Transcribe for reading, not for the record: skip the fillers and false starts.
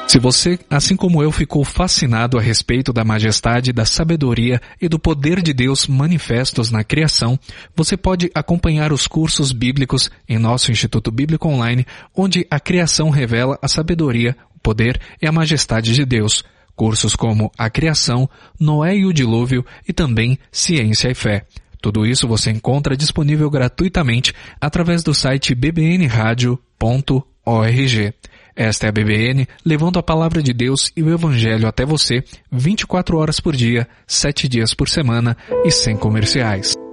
Se você, assim como eu, ficou fascinado a respeito da majestade, da sabedoria e do poder de Deus manifestos na criação, você pode acompanhar os cursos bíblicos em nosso Instituto Bíblico Online, onde a criação revela a sabedoria, o poder e a majestade de Deus. Cursos como a criação, Noé e o dilúvio e também ciência e fé. Tudo isso você encontra disponível gratuitamente através do site bbnradio.org. Esta é a BBN, levando a palavra de Deus e o Evangelho até você 24 horas por dia, 7 dias por semana e sem comerciais.